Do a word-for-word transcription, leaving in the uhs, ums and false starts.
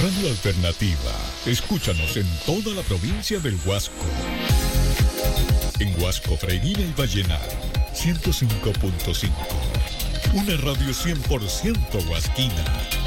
Radio Alternativa. Escúchanos en toda la provincia del Huasco. En Huasco, Freguina y Vallenar, ciento cinco punto cinco. Una radio cien por ciento huasquina.